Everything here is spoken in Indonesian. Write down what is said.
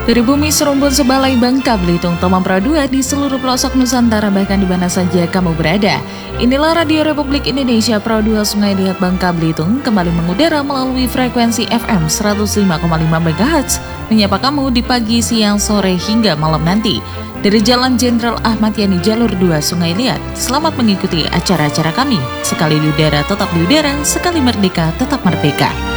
Dari bumi serumpun sebalai Bangka Belitung, Tomang Pro 2 di seluruh pelosok Nusantara bahkan di mana saja kamu berada. Inilah Radio Republik Indonesia Pro 2 Sungai Liat Bangka Belitung kembali mengudara melalui frekuensi FM 105,5 MHz, menyapa kamu di pagi, siang, sore hingga malam nanti. Dari Jalan Jenderal Ahmad Yani Jalur 2 Sungai Liat, selamat mengikuti acara-acara kami. Sekali di udara tetap di udara, sekali merdeka tetap merdeka.